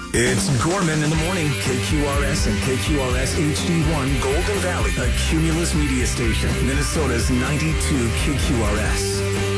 It's Gorman in the Morning, KQRS and KQRS HD1 Golden Valley, a Cumulus media station, Minnesota's 92 KQRS.